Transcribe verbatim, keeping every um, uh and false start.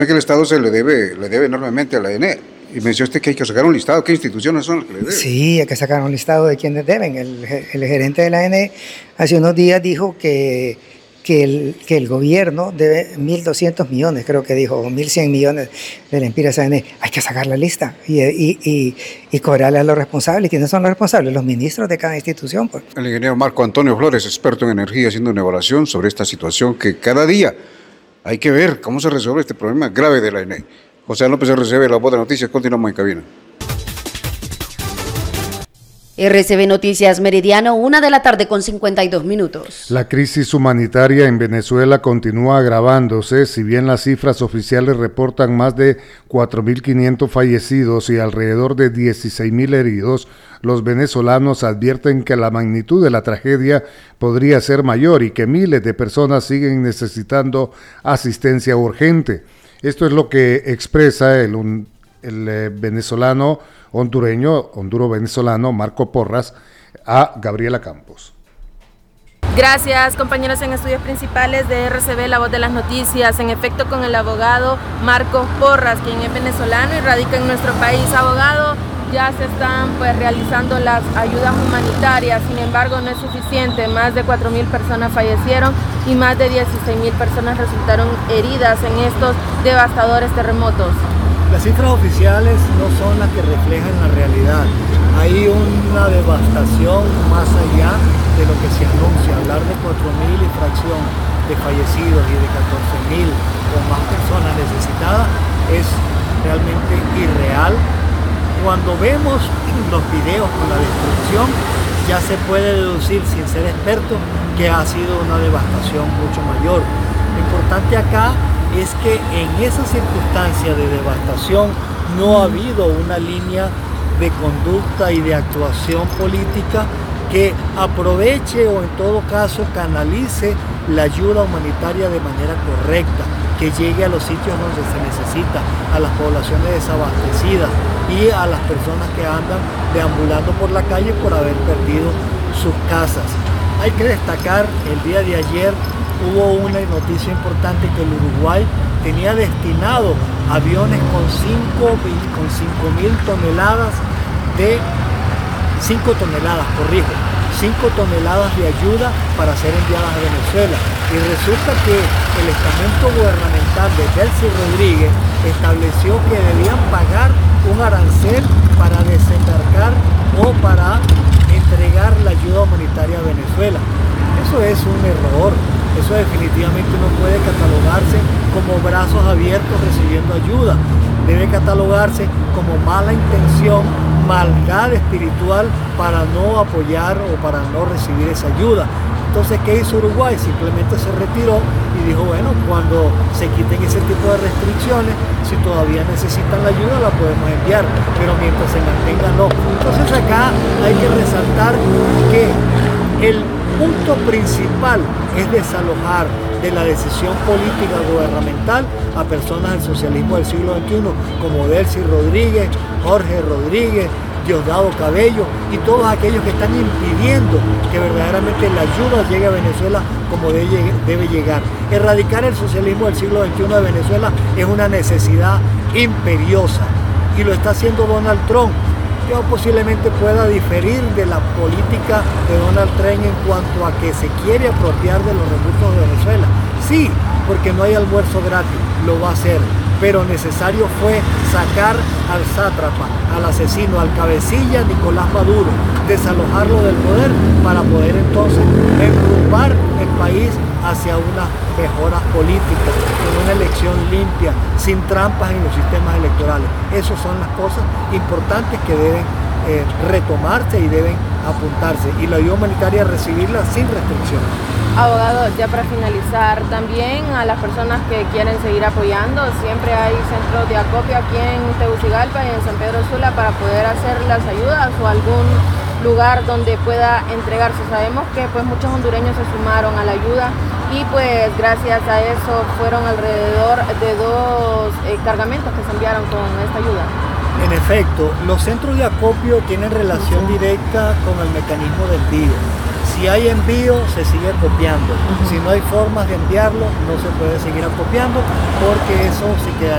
Que el Estado se le debe, le debe enormemente a la A N E. Y mencionó usted que hay que sacar un listado. ¿Qué instituciones son las que le deben? Sí, hay que sacar un listado de quienes deben. El, el gerente de la A N E hace unos días dijo que, que, el, que el gobierno debe mil doscientos millones, creo que dijo, o mil cien millones de la empresa A N E. Hay que sacar la lista y, y, y, y cobrarle a los responsables. ¿Quiénes son los responsables? Los ministros de cada institución. Pues. El ingeniero Marco Antonio Flores, experto en energía, haciendo una evaluación sobre esta situación que cada día hay que ver cómo se resuelve este problema grave de la A N E. José López R C B, La Voz de Noticias, continuamos en cabina. R C B Noticias Meridiano, una de la tarde con cincuenta y dos minutos. La crisis humanitaria en Venezuela continúa agravándose, si bien las cifras oficiales reportan más de cuatro mil quinientos fallecidos y alrededor de dieciséis mil heridos. Los venezolanos advierten que la magnitud de la tragedia podría ser mayor y que miles de personas siguen necesitando asistencia urgente. Esto es lo que expresa el, el eh, venezolano hondureño, honduro-venezolano Marco Porras a Gabriela Campos. Gracias, compañeros en estudios principales de R C B, La Voz de las Noticias. En efecto, con el abogado Marco Porras, quien es venezolano y radica en nuestro país. Abogado, ya se están pues realizando las ayudas humanitarias, sin embargo no es suficiente. Más de cuatro mil personas fallecieron y más de dieciséis mil personas resultaron heridas en estos devastadores terremotos. Las cifras oficiales no son las que reflejan la realidad. Hay una devastación más allá de lo que se anuncia. Hablar de cuatro mil y fracción de fallecidos y de catorce mil o más personas necesitadas es realmente irreal. Cuando vemos los videos con la destrucción, ya se puede deducir, sin ser experto, que ha sido una devastación mucho mayor. Lo importante acá es que en esa circunstancia de devastación no ha habido una línea de conducta y de actuación política que aproveche o en todo caso canalice la ayuda humanitaria de manera correcta, que llegue a los sitios donde se necesita, a las poblaciones desabastecidas y a las personas que andan deambulando por la calle por haber perdido sus casas. Hay que destacar, el día de ayer hubo una noticia importante que el Uruguay tenía destinado aviones con cinco mil toneladas de cinco toneladas, corrijo, cinco toneladas de ayuda para ser enviadas a Venezuela. Y resulta que el estamento gubernamental de Delcy Rodríguez estableció que debían pagar un arancel para desembarcar o para entregar la ayuda humanitaria a Venezuela. Eso es un error. Eso definitivamente no puede catalogarse como brazos abiertos recibiendo ayuda. Debe catalogarse como mala intención, maldad espiritual para no apoyar o para no recibir esa ayuda. Entonces, ¿qué hizo Uruguay? Simplemente se retiró y dijo, bueno, cuando se quiten ese tipo de restricciones, si todavía necesitan la ayuda, la podemos enviar, pero mientras se mantenga, no. Entonces acá hay que resaltar que el punto principal es desalojar de la decisión política gubernamental a personas del socialismo del siglo veintiuno como Delcy Rodríguez, Jorge Rodríguez, Diosdado Cabello y todos aquellos que están impidiendo que verdaderamente la ayuda llegue a Venezuela como debe llegar. Erradicar el socialismo del siglo veintiuno de Venezuela es una necesidad imperiosa y lo está haciendo Donald Trump. Yo posiblemente pueda diferir de la política de Donald Trump en cuanto a que se quiere apropiar de los recursos de Venezuela. Sí, porque no hay almuerzo gratis, lo va a hacer, pero necesario fue sacar al sátrapa, al asesino, al cabecilla Nicolás Maduro, desalojarlo del poder para poder entonces enrumbar el país hacia unas mejoras políticas, con una elección limpia, sin trampas en los sistemas electorales. Esas son las cosas importantes que deben eh, retomarse y deben apuntarse. Y la ayuda humanitaria recibirla sin restricciones. Abogado, ya para finalizar, también a las personas que quieren seguir apoyando, siempre hay centros de acopio aquí en Tegucigalpa y en San Pedro Sula para poder hacer las ayudas o algún lugar donde pueda entregarse. Sabemos que pues muchos hondureños se sumaron a la ayuda y pues gracias a eso fueron alrededor de dos eh, cargamentos que se enviaron con esta ayuda. En efecto, los centros de acopio tienen relación directa con el mecanismo de envío. Si hay envío, se sigue acopiando. Uh-huh. Si no hay formas de enviarlo, no se puede seguir acopiando porque eso se queda.